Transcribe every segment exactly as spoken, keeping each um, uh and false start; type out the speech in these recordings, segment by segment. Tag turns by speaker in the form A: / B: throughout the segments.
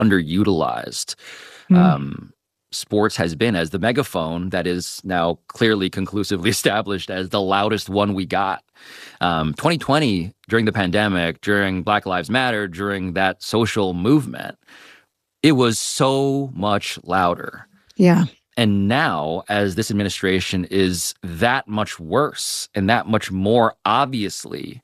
A: underutilized mm. um, sports has been as the megaphone that is now clearly conclusively established as the loudest one we got. Um, twenty twenty, during the pandemic, during Black Lives Matter, during that social movement, it was so much louder.
B: Yeah.
A: And now, as this administration is that much worse and that much more obviously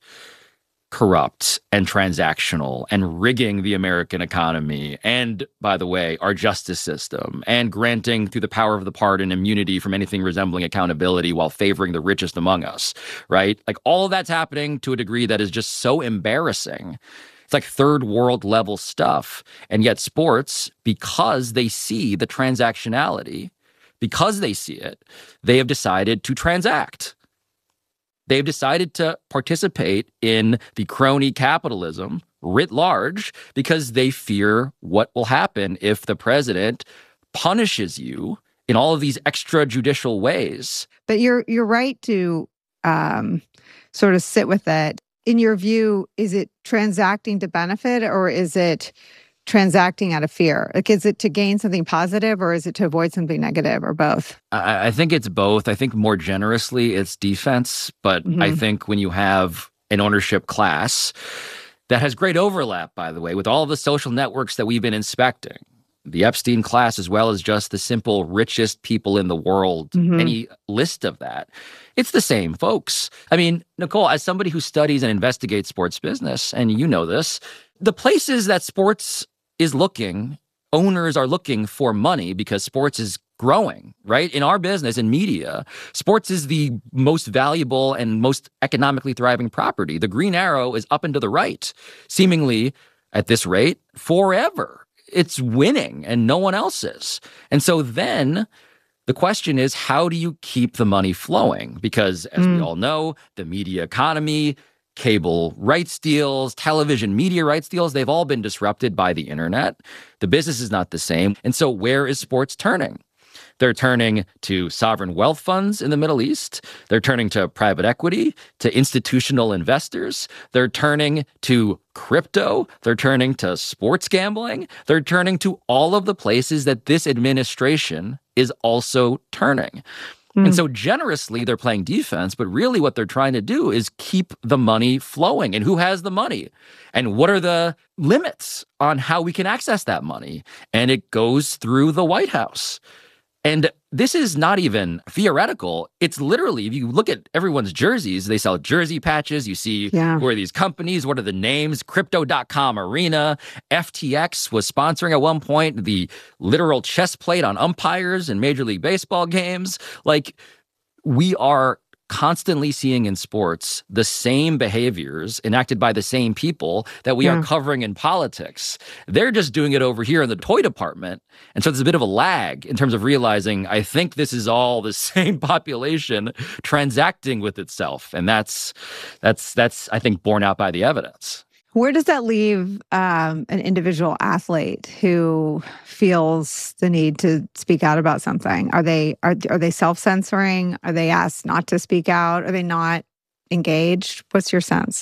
A: corrupt and transactional and rigging the American economy and, by the way, our justice system and granting through the power of the pardon immunity from anything resembling accountability while favoring the richest among us, right? Like all of that's happening to a degree that is just so embarrassing. It's like third world level stuff. And yet sports, because they see the transactionality, because they see it, they have decided to transact. They've decided to participate in the crony capitalism writ large because they fear what will happen if the president punishes you in all of these extrajudicial ways.
B: But you're you're right to um, sort of sit with it. In your view, is it transacting to benefit or is it transacting out of fear? Like, is it to gain something positive or is it to avoid something negative or both?
A: I, I think it's both. I think more generously it's defense. But mm-hmm. I think when you have an ownership class that has great overlap, by the way, with all of the social networks that we've been inspecting, the Epstein class, as well as just the simple richest people in the world, mm-hmm. any list of that, it's the same folks. I mean, Nicole, as somebody who studies and investigates sports business, and you know this, the places that sports is looking, owners are looking for money because sports is growing, right? In our business, in media, sports is the most valuable and most economically thriving property. The green arrow is up and to the right, seemingly at this rate, forever. It's winning and no one else is. And so then the question is, how do you keep the money flowing? Because as mm. we all know, the media economy, cable rights deals, television media rights deals, they've all been disrupted by the internet. The business is not the same. And so where is sports turning? They're turning to sovereign wealth funds in the Middle East. They're turning to private equity, to institutional investors. They're turning to crypto. They're turning to sports gambling. They're turning to all of the places that this administration is also turning. And so generously, they're playing defense, but really what they're trying to do is keep the money flowing. And who has the money? And what are the limits on how we can access that money? And it goes through the White House. And this is not even theoretical. It's literally, if you look at everyone's jerseys, they sell jersey patches. You see yeah. who are these companies, what are the names? Crypto dot com Arena, F T X was sponsoring at one point the literal chest plate on umpires in Major League Baseball games. Like, we are constantly seeing in sports the same behaviors enacted by the same people that we yeah. are covering in politics. They're just doing it over here in the toy department. And so there's a bit of a lag in terms of realizing, I think this is all the same population transacting with itself. And that's, that's, that's I think, borne out by the evidence.
B: Where does that leave um, an individual athlete who feels the need to speak out about something? Are they are are they self-censoring? Are they asked not to speak out? Are they not engaged? What's your sense?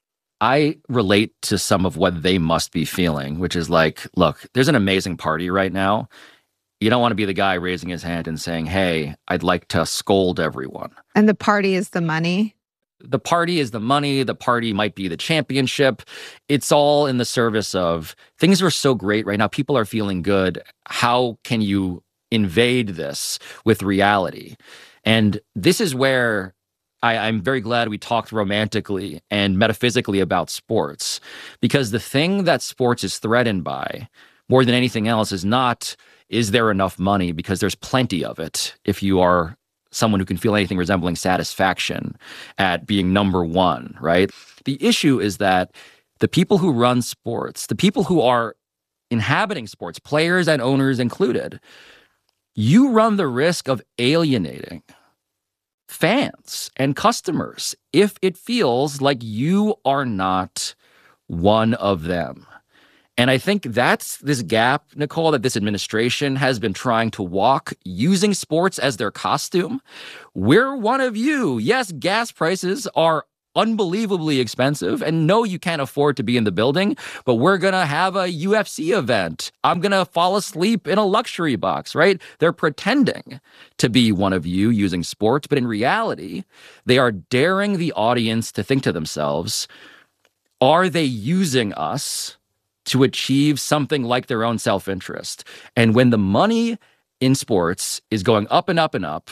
A: I relate to some of what they must be feeling, which is like, look, there's an amazing party right now. You don't want to be the guy raising his hand and saying, hey, I'd like to scold everyone.
B: And the party is the money?
A: The party is the money. The party might be the championship. It's all in the service of things are so great right now. People are feeling good. How can you invade this with reality? And this is where I, I'm very glad we talked romantically and metaphysically about sports, because the thing that sports is threatened by more than anything else is not, is there enough money? Because there's plenty of it if you are someone who can feel anything resembling satisfaction at being number one, right? The issue is that the people who run sports, the people who are inhabiting sports, players and owners included, you run the risk of alienating fans and customers if it feels like you are not one of them. And I think that's this gap, Nicole, that this administration has been trying to walk, using sports as their costume. We're one of you. Yes, gas prices are unbelievably expensive. And no, you can't afford to be in the building, but we're going to have a U F C event. I'm going to fall asleep in a luxury box, right? They're pretending to be one of you using sports, but in reality, they are daring the audience to think to themselves, are they using us to achieve something like their own self-interest? And when the money in sports is going up and up and up,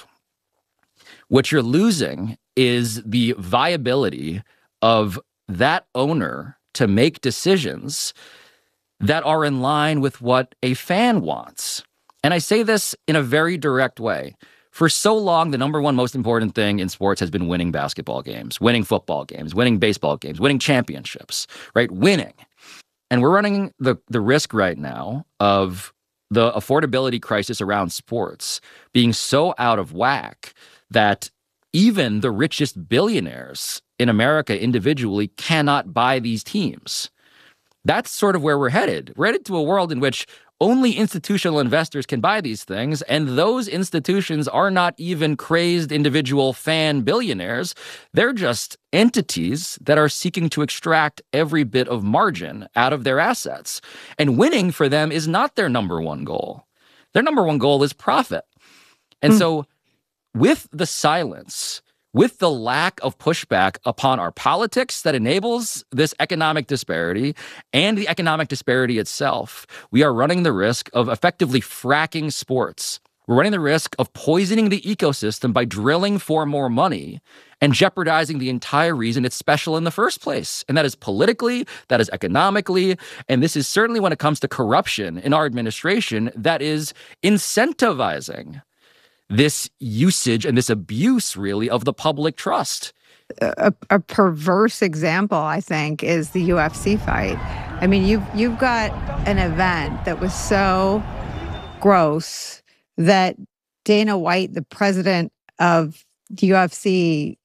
A: what you're losing is the viability of that owner to make decisions that are in line with what a fan wants. And I say this in a very direct way. For so long, the number one most important thing in sports has been winning basketball games, winning football games, winning baseball games, winning championships, right? Winning. And we're running the, the risk right now of the affordability crisis around sports being so out of whack that even the richest billionaires in America individually cannot buy these teams. That's sort of where we're headed. We're headed to a world in which only institutional investors can buy these things, and those institutions are not even crazed individual fan billionaires. They're just entities that are seeking to extract every bit of margin out of their assets. And winning for them is not their number one goal. Their number one goal is profit. And mm. so with the silence, with the lack of pushback upon our politics that enables this economic disparity and the economic disparity itself, we are running the risk of effectively fracking sports. We're running the risk of poisoning the ecosystem by drilling for more money and jeopardizing the entire reason it's special in the first place. And that is politically, that is economically, and this is certainly when it comes to corruption in our administration that is incentivizing this usage and this abuse, really, of the public trust.
B: A, a perverse example, I think, is the U F C fight. I mean, you've, you've got an event that was so gross that Dana White, the president of the U F C,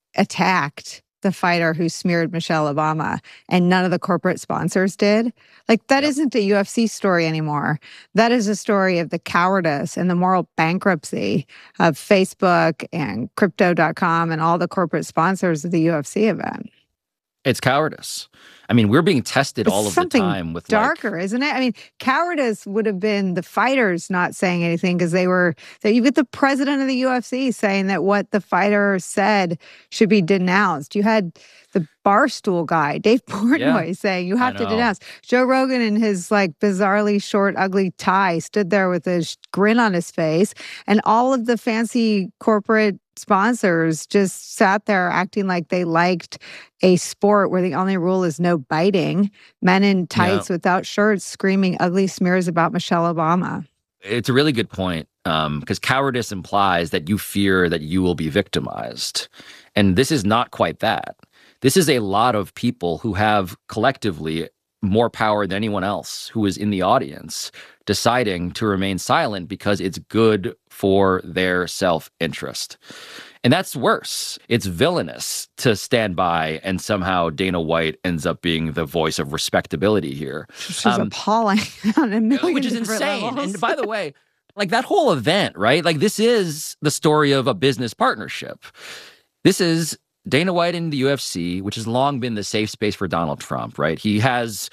B: attacked the fighter who smeared Michelle Obama, and none of the corporate sponsors did. Like, that yep. isn't a U F C story anymore. That is a story of the cowardice and the moral bankruptcy of Facebook and crypto dot com and all the corporate sponsors of the U F C event.
A: It's cowardice. I mean, we're being tested
B: it's
A: all of the time with
B: darker,
A: like,
B: isn't it? I mean, cowardice would have been the fighters not saying anything because they were, that you get the president of the U F C saying that what the fighter said should be denounced. You had the Barstool guy, Dave Portnoy, yeah, saying you have to denounce. Joe Rogan in his like bizarrely short, ugly tie stood there with a grin on his face, and all of the fancy corporate sponsors just sat there acting like they liked a sport where the only rule is no biting, men in tights yeah. without shirts screaming ugly smears about Michelle Obama.
A: It's a really good point, um, because cowardice implies that you fear that you will be victimized. And this is not quite that. This is a lot of people who have collectively more power than anyone else who is in the audience deciding to remain silent because it's good for their self-interest. And that's worse. It's villainous to stand by and somehow Dana White ends up being the voice of respectability here.
B: She's um, appalling on a million
A: Which is insane.
B: Levels.
A: And by the way, like that whole event, right? Like this is the story of a business partnership. This is Dana White in the U F C, which has long been the safe space for Donald Trump, right? He has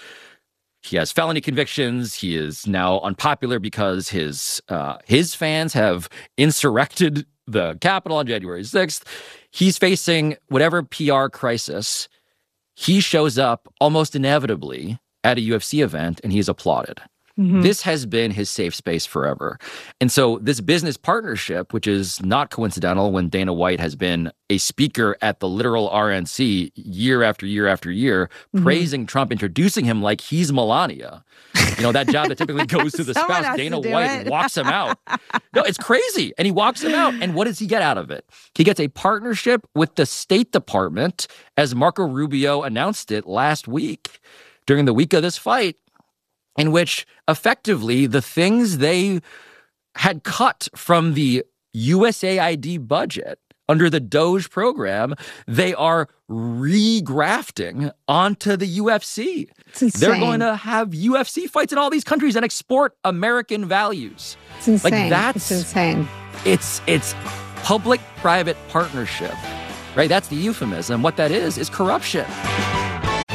A: he has felony convictions. He is now unpopular because his uh, his fans have insurrected the Capitol on January sixth. He's facing whatever P R crisis. He shows up almost inevitably at a U F C event, and he's applauded. Mm-hmm. This has been his safe space forever. And so this business partnership, which is not coincidental when Dana White has been a speaker at the literal R N C year after year after year, mm-hmm. praising Trump, introducing him like he's Melania. You know, that job that typically goes to the spouse. Dana White walks him out. No, it's crazy. And he walks him out. And what does he get out of it? He gets a partnership with the State Department, as Marco Rubio announced it last week during the week of this fight, in which effectively the things they had cut from the U S A I D budget under the DOGE program, they are regrafting onto the U F C. They're going to have U F C fights in all these countries and export American values.
B: It's insane.
A: Like that's
B: it's insane.
A: It's it's public-private partnership right? That's the euphemism. What that is, is corruption.